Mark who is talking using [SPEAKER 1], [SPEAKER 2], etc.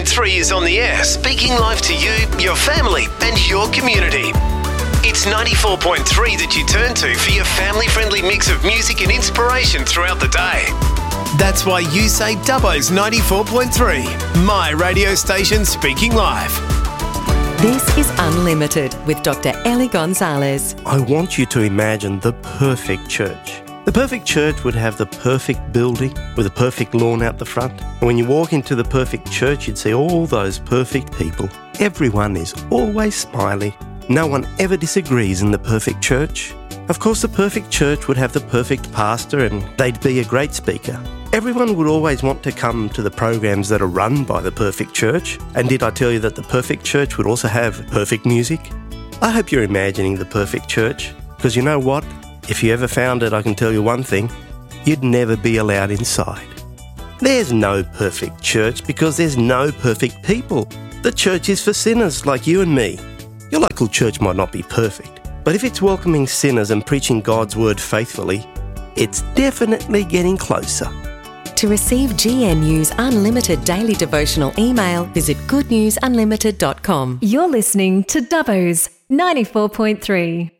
[SPEAKER 1] 94.3 is on the air, speaking live to you, your family and your community. It's 94.3 that you turn to for your family-friendly mix of music and inspiration throughout the day. That's why you say Dubbo's 94.3, my radio station speaking live.
[SPEAKER 2] This is Unlimited with Dr. Ellie Gonzalez.
[SPEAKER 3] I want you to imagine the perfect church. The perfect church would have the perfect building with a perfect lawn out the front. And when you walk into the perfect church, you'd see all those perfect people. Everyone is always smiling. No one ever disagrees in the perfect church. Of course, the perfect church would have the perfect pastor and they'd be a great speaker. Everyone would always want to come to the programs that are run by the perfect church. And did I tell you that the perfect church would also have perfect music? I hope you're imagining the perfect church, because you know what? If you ever found it, I can tell you one thing, you'd never be allowed inside. There's no perfect church because there's no perfect people. The church is for sinners like you and me. Your local church might not be perfect, but if it's welcoming sinners and preaching God's word faithfully, it's definitely getting closer.
[SPEAKER 2] To receive GNU's Unlimited Daily Devotional email, visit goodnewsunlimited.com.
[SPEAKER 4] You're listening to Dubbo's 94.3.